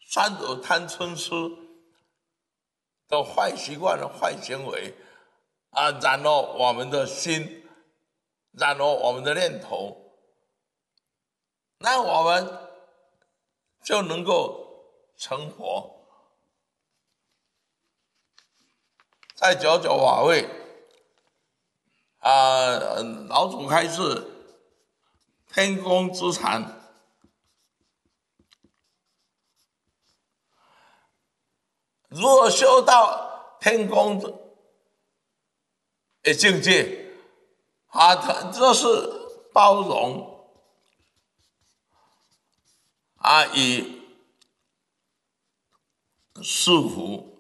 三毒贪嗔痴的坏习惯的坏行为染了我们的心，染了我们的念头，那我们就能够成佛。在九九法会老祖开示天宫之禅，如果修到天宫的境界这是包容以束缚